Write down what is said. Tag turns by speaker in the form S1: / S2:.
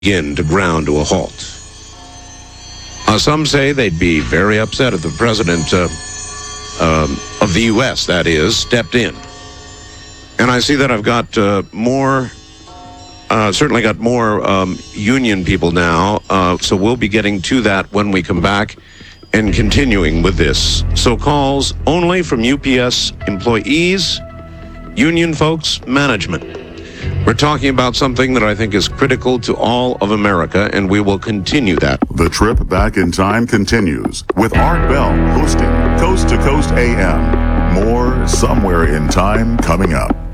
S1: begin to ground to a halt. Some say they'd be very upset if the president of the U.S., that is, stepped in. And I see that I've got certainly got more union people now, so we'll be getting to that when we come back and continuing with this. So calls only from UPS employees, union folks, management. We're talking about something that I think is critical to all of America, and we will continue that.
S2: The trip back in time continues with Art Bell hosting Coast to Coast AM. More Somewhere in Time coming up.